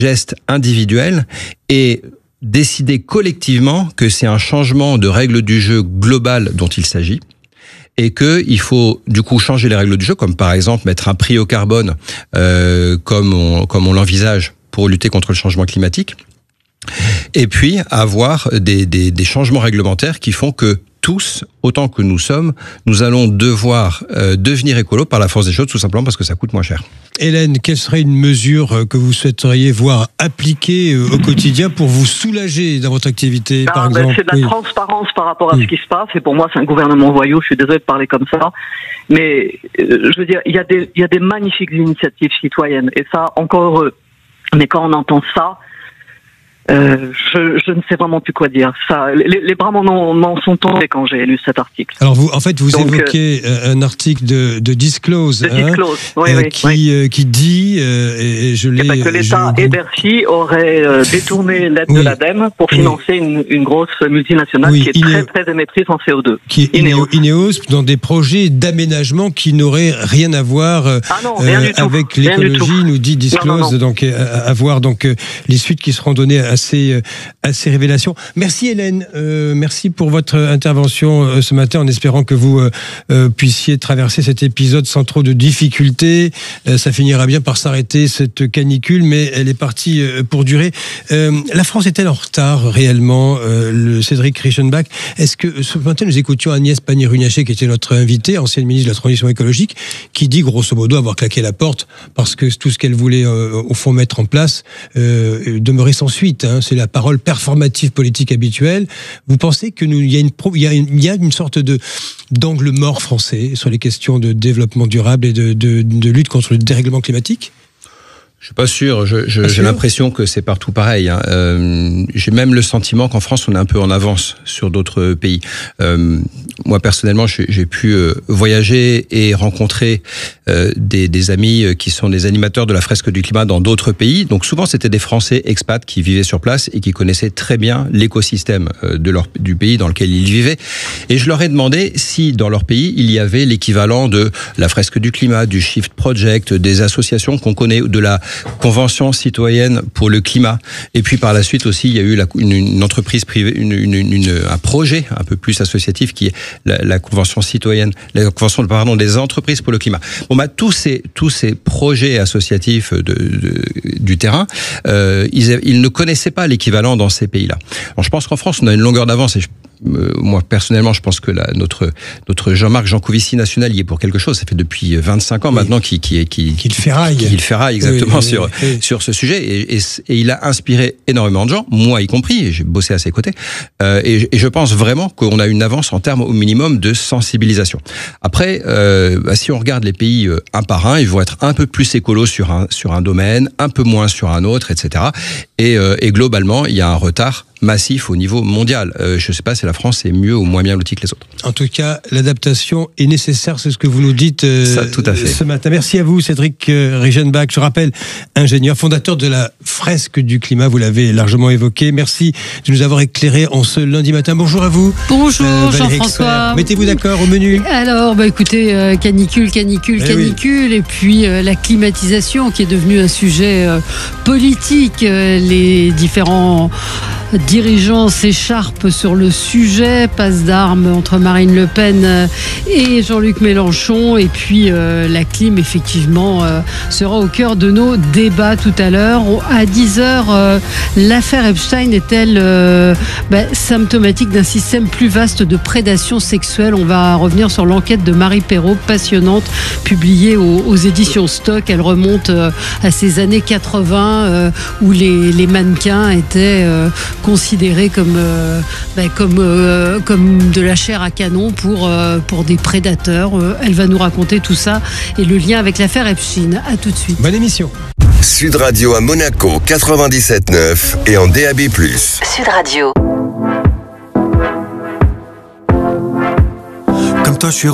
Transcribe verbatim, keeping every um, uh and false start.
geste individuel et décider collectivement que c'est un changement de règle du jeu global dont il s'agit. Et que il faut du coup changer les règles du jeu, comme par exemple mettre un prix au carbone, euh, comme on, comme on l'envisage pour lutter contre le changement climatique. Et puis avoir des, des, des changements réglementaires qui font que tous, autant que nous sommes, nous allons devoir euh, devenir écolo par la force des choses, tout simplement parce que ça coûte moins cher. Hélène, quelle serait une mesure que vous souhaiteriez voir appliquée au quotidien pour vous soulager dans votre activité, ah, par ben, exemple? C'est de la oui. transparence par rapport à oui. ce qui se passe. Et pour moi, c'est un gouvernement voyou. Je suis désolé de parler comme ça. Mais euh, je veux dire, il y a des, il y a des magnifiques initiatives citoyennes. Et ça, encore heureux. Mais quand on entend ça, Euh, je, je ne sais vraiment plus quoi dire. Ça, les, les bras m'en, m'en sont tombés quand j'ai lu cet article. Alors vous, en fait, vous Donc, évoquez euh, un article de, de Disclose, de hein, Disclose oui, euh, oui, qui, oui. Euh, qui dit, euh, et je l'ai... Et ben que l'État je... et Bercy auraient euh, détourné l'aide oui. de l'ADEME pour financer oui. une, une grosse multinationale oui, qui est Inéo... très très émettrice en C O deux. Qui est Ineos. Ineos, dans des projets d'aménagement qui n'auraient rien à voir euh, ah non, rien euh, avec l'écologie, nous dit Disclose. Non, non, non. Donc à, à voir donc euh, les suites qui seront données à ces... Euh, à ces révélations. Merci Hélène, euh, merci pour votre intervention euh, ce matin en espérant que vous euh, euh, puissiez traverser cet épisode sans trop de difficultés. Euh, ça finira bien par s'arrêter cette canicule, mais elle est partie euh, pour durer. Euh, la France est-elle en retard réellement, euh, le Cédric Reichenbach? Est-ce que ce matin nous écoutions Agnès Pannier-Runacher qui était notre invitée, ancienne ministre de la Transition écologique, qui dit grosso modo avoir claqué la porte parce que tout ce qu'elle voulait euh, au fond mettre en place euh, demeurait sans suite. Hein. C'est la parole performative politique habituelle. Vous pensez que nous, il y a une, il y a une, il y a une sorte de d'angle mort français sur les questions de développement durable et de, de, de lutte contre le dérèglement climatique? Je suis pas sûr. Je, je, j'ai l'impression que c'est partout pareil. Hein. Euh, j'ai même le sentiment qu'en France, on est un peu en avance sur d'autres pays. Euh, moi, personnellement, j'ai, j'ai pu euh, voyager et rencontrer euh, des, des amis qui sont des animateurs de la fresque du climat dans d'autres pays. Donc, souvent, c'était des Français expats qui vivaient sur place et qui connaissaient très bien l'écosystème de leur, du pays dans lequel ils vivaient. Et je leur ai demandé si, dans leur pays, il y avait l'équivalent de la fresque du climat, du Shift Project, des associations qu'on connaît, de la Convention citoyenne pour le climat. Et puis par la suite aussi, il y a eu la, une, une entreprise privée, une, une, une, un projet un peu plus associatif qui est la, la Convention citoyenne, la Convention pardon, des entreprises pour le climat. Bon bah tous ces tous ces projets associatifs de, de, du terrain, euh, ils, ils ne connaissaient pas l'équivalent dans ces pays-là. Alors je pense qu'en France, on a une longueur d'avance et je Euh, moi personnellement, je pense que la, notre notre Jean-Marc Jancovici national y est pour quelque chose. Ça fait depuis vingt-cinq ans oui. maintenant qu'il qui qui qu'il ferraille, qu'il ferraille exactement oui, oui, sur oui. sur ce sujet et, et, et il a inspiré énormément de gens, moi y compris. Et j'ai bossé à ses côtés euh, et, et je pense vraiment qu'on a une avance en termes au minimum de sensibilisation. Après, euh, bah, si on regarde les pays euh, un par un, ils vont être un peu plus écolos sur un sur un domaine, un peu moins sur un autre, et cetera. Et, euh, et globalement, il y a un retard massif au niveau mondial. Euh, je ne sais pas si la France est mieux ou moins bien lotie que les autres. En tout cas, l'adaptation est nécessaire, c'est ce que vous nous dites euh, Ça, tout à fait. ce matin. Merci à vous, Cédric Reichenbach. Je rappelle, ingénieur, fondateur de la fresque du climat, vous l'avez largement évoqué. Merci de nous avoir éclairé en ce lundi matin. Bonjour à vous. Bonjour euh, Jean-François. Mettez-vous d'accord au menu. Alors, bah écoutez, euh, canicule, canicule, eh canicule, oui. Et puis euh, la climatisation qui est devenue un sujet euh, politique. Euh, les différents dirigeants s'écharpent sur le sujet, passe d'armes entre Marine Le Pen et Jean-Luc Mélenchon. Et puis euh, la clim, effectivement, euh, sera au cœur de nos débats tout à l'heure. À dix heures, euh, l'affaire Epstein est-elle euh, bah, symptomatique d'un système plus vaste de prédation sexuelle? On va revenir sur l'enquête de Marie Perrault, passionnante, publiée aux, aux éditions Stock. Elle remonte euh, à ces années quatre-vingts euh, où les, les mannequins étaient euh, considérés comme, euh, ben, comme, euh, comme de la chair à canon pour, euh, pour des prédateurs. Euh, elle va nous raconter tout ça et le lien avec l'affaire Epstein. À tout de suite. Bonne émission. Sud Radio à Monaco quatre-vingt-dix-sept neuf et en D A B plus. Sud Radio. Comme toi, je suis